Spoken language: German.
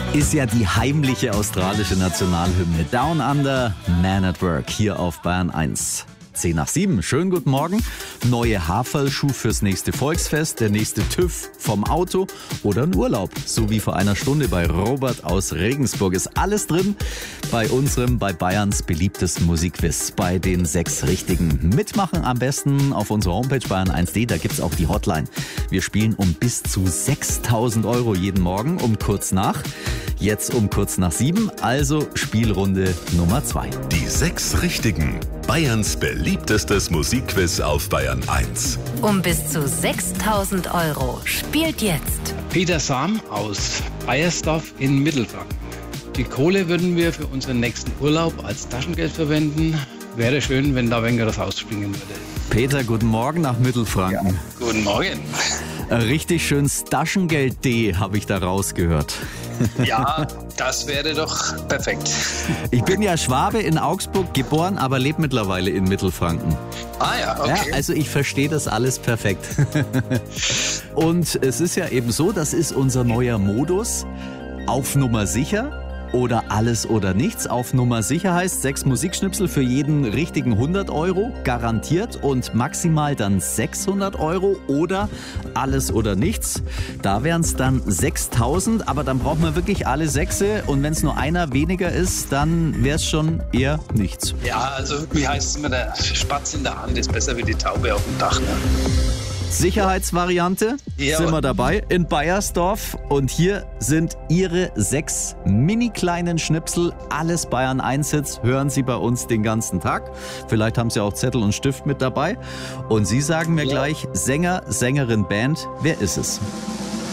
Ist ja die heimliche australische Nationalhymne. Down Under, Man at Work, hier auf Bayern 1. 10 nach 7. Schönen guten Morgen. Neue Haferlschuh fürs nächste Volksfest, der nächste TÜV vom Auto oder ein Urlaub. So wie vor einer Stunde bei Robert aus Regensburg. Ist alles drin bei Bayerns beliebtesten Musikquiz. Bei den 6 Richtigen. Mitmachen am besten auf unserer Homepage bayern1.de. Da gibt's auch die Hotline. Wir spielen um bis zu 6.000 € jeden Morgen um kurz nach. Jetzt um kurz nach 7, also Spielrunde Nummer 2. Die 6 Richtigen. Bayerns beliebtestes Musikquiz auf Bayern 1. Um bis zu 6.000 € spielt jetzt Peter Sam aus Baiersdorf in Mittelfranken. Die Kohle würden wir für unseren nächsten Urlaub als Taschengeld verwenden. Wäre schön, wenn da weniger das rausspringen würde. Peter, guten Morgen nach Mittelfranken. Ja, guten Morgen. Richtig schönes Taschengeld-D habe ich da rausgehört. Ja, das wäre doch perfekt. Ich bin ja Schwabe in Augsburg geboren, aber lebe mittlerweile in Mittelfranken. Ah ja, okay. Ja, also ich verstehe das alles perfekt. Und es ist ja eben so, das ist unser neuer Modus. Auf Nummer sicher. Oder alles oder nichts. Auf Nummer sicher heißt 6 Musikschnipsel für jeden richtigen 100 € garantiert und maximal dann 600 € oder alles oder nichts. Da wären es dann 6.000, aber dann braucht man wirklich alle 6 und wenn es nur einer weniger ist, dann wäre es schon eher nichts. Ja, also wie heißt es immer, der Spatz in der Hand ist besser wie die Taube auf dem Dach. Ne? Sicherheitsvariante, ja, sind wir dabei in Baiersdorf und hier sind Ihre 6 mini kleinen Schnipsel, alles Bayern 1 Hits, hören Sie bei uns den ganzen Tag. Vielleicht haben Sie auch Zettel und Stift mit dabei und Sie sagen mir gleich, Sänger, Sängerin, Band, wer ist es?